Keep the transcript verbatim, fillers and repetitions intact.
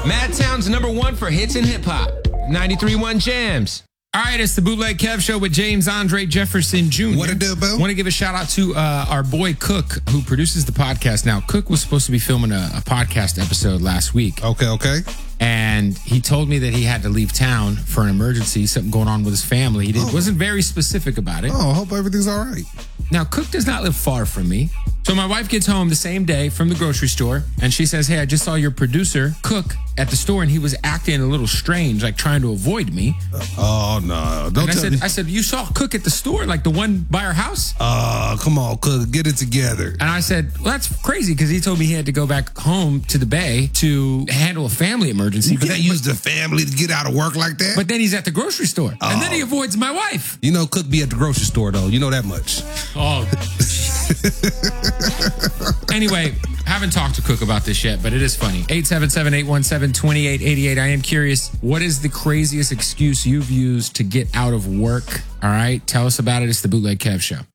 Madtown's number one for hits and hip hop. ninety-three point one Jams. All right, it's the Bootleg Kev Show with James Andre Jefferson Junior What it do, boo? Want to give a shout out to uh, our boy Cook, who produces the podcast. Now, Cook was supposed to be filming a, a podcast episode last week. Okay, okay. And he told me that he had to leave town for an emergency, something going on with his family. He did, Oh. wasn't very specific about it. Oh, I hope everything's all right. Now, Cook does not live far from me. So my wife gets home the same day from the grocery store, and she says, hey, I just saw your producer, Cook, at the store, and he was acting a little strange, like trying to avoid me. Oh, no. Don't And I tell said, me. I said, you saw Cook at the store, like the one by our house? Oh, come on, Cook. Get it together. And I said, well, that's crazy, because he told me he had to go back home to the Bay to handle a family emergency. You But can't then, use the family to get out of work like that. but then he's at the grocery store, and then he Oh. avoids my wife. You know, Cook be at the grocery store, though. You know that much. Oh. Anyway, haven't talked to Cook about this yet, but it is funny. eight seven seven, eight one seven, two eight eight eight. I am curious, what is the craziest excuse you've used to get out of work? All right, tell us about it. It's the Bootleg Kev Show.